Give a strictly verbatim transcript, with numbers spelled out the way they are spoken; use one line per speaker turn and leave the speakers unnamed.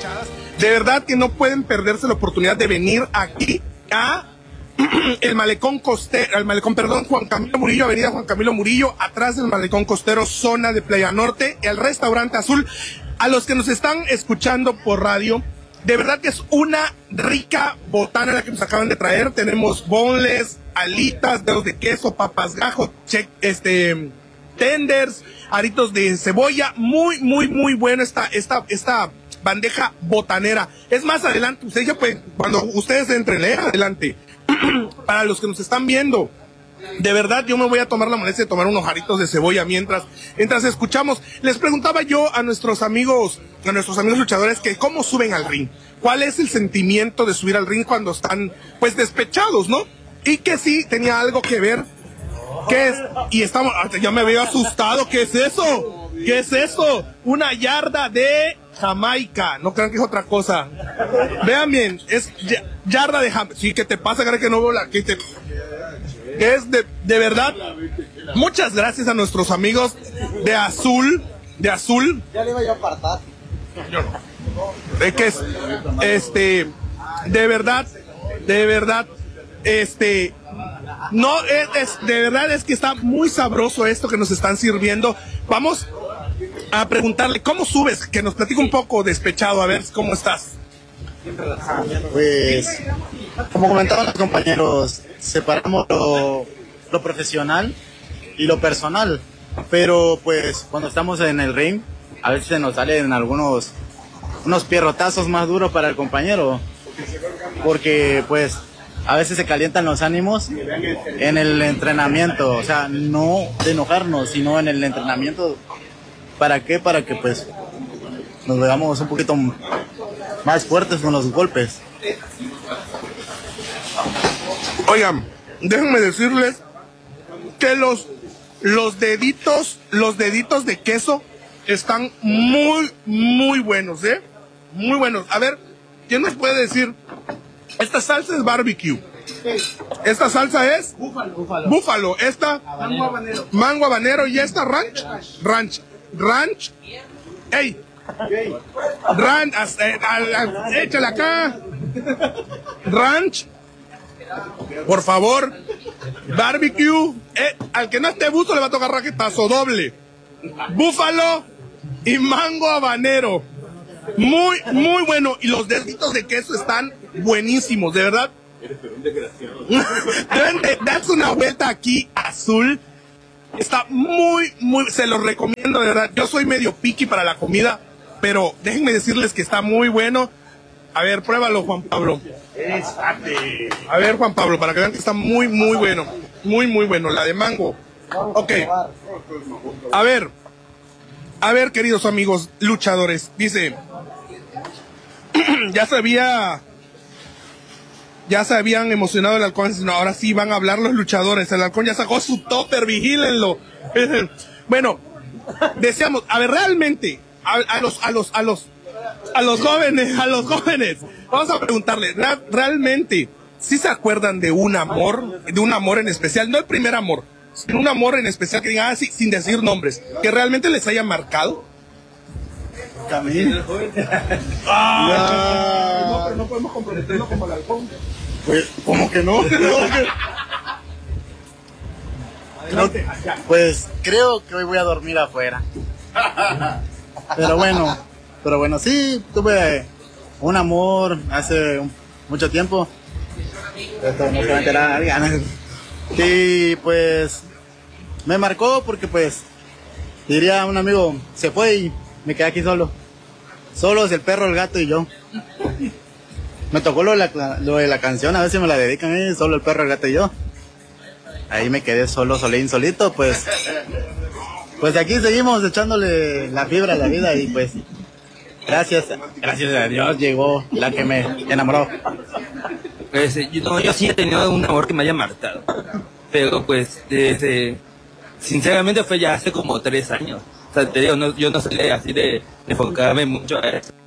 despechadas. De verdad que no pueden perderse la oportunidad de venir aquí a el malecón costero, el malecón, perdón, Juan Camilo Murillo, avenida Juan Camilo Murillo, atrás del malecón costero, zona de Playa Norte, el restaurante Azul. A los que nos están escuchando por radio, de verdad que es una rica botana la que nos acaban de traer. Tenemos boneless, alitas, dedos de queso, papas gajo, che, este, tenders, aritos de cebolla. Muy, muy, muy bueno esta, esta, esta bandeja botanera. Es más adelante, ustedes ya pueden, cuando ustedes entren, ¿eh? Adelante. Para los que nos están viendo, de verdad yo me voy a tomar la molestia de tomar unos aritos de cebolla mientras, mientras escuchamos. Les preguntaba yo a nuestros amigos, a nuestros amigos luchadores, que cómo suben al ring, cuál es el sentimiento de subir al ring cuando están pues despechados, ¿no? Y que sí tenía algo que ver, ¿qué es? Y estamos, ya me veo asustado, ¿qué es eso? ¿Qué es eso? Una yarda de Jamaica, no crean que es otra cosa. Vean bien, es yarda de Jamaica. Sí, ¿qué te pasa? ¿Crees que no veo la que te... que es de, de verdad? Muchas gracias a nuestros amigos de Azul, de Azul.
Ya le iba yo a apartar.
Yo no. Es que es, este, de verdad, de verdad, este, no, es, es, de verdad es que está muy sabroso esto que nos están sirviendo. Vamos a preguntarle, ¿cómo subes? Que nos platique un poco, despechado, a ver cómo estás.
Pues, como comentaban los compañeros, separamos lo, lo profesional y lo personal, pero pues cuando estamos en el ring, a veces se nos salen algunos unos pierrotazos más duros para el compañero, porque pues a veces se calientan los ánimos en el entrenamiento, o sea, no de enojarnos, sino en el entrenamiento. ¿Para qué? Para que pues nos veamos un poquito más fuertes con los golpes.
Oigan, déjenme decirles que los, los deditos, los deditos de queso están muy, muy buenos, ¿eh? Muy buenos. A ver, ¿quién nos puede decir? Esta salsa es barbecue. Esta salsa es
búfalo. Búfalo.
Búfalo. Esta
mango habanero.
Mango habanero. Y esta ranch. Ranch. Ranch. Ey. Ranch. Eh, échale acá. Ranch. Por favor. Barbecue. Eh, al que no esté buzo le va a tocar raquetazo doble. Búfalo y mango habanero. Muy, muy bueno. Y los deditos de queso están buenísimos, de verdad. Deben de darse una vuelta aquí, Azul. Está muy, muy, se los recomiendo, de verdad. Yo soy medio picky para la comida, pero déjenme decirles que está muy bueno. A ver, pruébalo, Juan Pablo. A ver, Juan Pablo, para que vean que está muy, muy bueno. Muy, muy bueno. La de mango. Ok. A ver. A ver, queridos amigos luchadores. Dice, ya se había... Ya se habían emocionado el halcón. No, ahora sí van a hablar los luchadores. El halcón ya sacó su topper, vigílenlo. Bueno, deseamos, a ver, realmente, a, a los, a los, a los, a los jóvenes, a los jóvenes, vamos a preguntarle, realmente, ¿sí se acuerdan de un amor, de un amor en especial? No el primer amor, sino un amor en especial que digan así, sin decir nombres, que realmente les haya marcado.
Camil.
Ah, no, pero no podemos comprometernos como el halcón.
Pues, ¿cómo que no?
Adelante,
no, pues creo que hoy voy a dormir afuera. Pero bueno, pero bueno, sí, tuve un amor hace un, mucho tiempo. Esto no se va a enterar nadie. Y pues me marcó porque pues diría un amigo, se fue y me quedé aquí solo. Solos el perro, el gato y yo. Me tocó lo de la, lo de la canción, a ver si me la dedican, ¿eh? Solo el perro, el gato y yo. Ahí me quedé solo, solín, solito, pues. Pues aquí seguimos echándole la fibra a la vida y pues. Gracias, gracias a Dios llegó la que me enamoró.
Pues yo, no, yo sí he tenido un amor que me haya marcado. Pero pues, desde, sinceramente fue ya hace como tres años. O sea, te digo, no, yo no soy así de, de enfocarme mucho a eso.